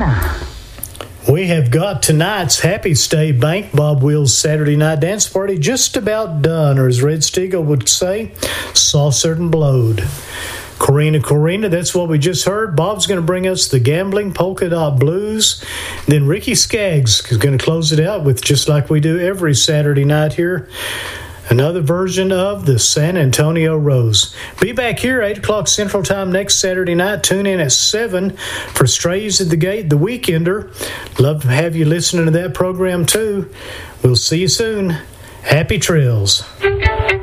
Carolina. We have got tonight's Happy State Bank Bob Wills Saturday night dance party just about done, or as Red Steagle would say, saucered and blowed. Corina, that's what we just heard. Bob's going to bring us the Gambling Polka Dot Blues. Then Ricky Skaggs is going to close it out with, just like we do every Saturday night here, another version of the San Antonio Rose. Be back here 8 o'clock Central Time next Saturday night. Tune in at 7 for Strays at the Gate, The Weekender. Love to have you listening to that program too. We'll see you soon. Happy trails.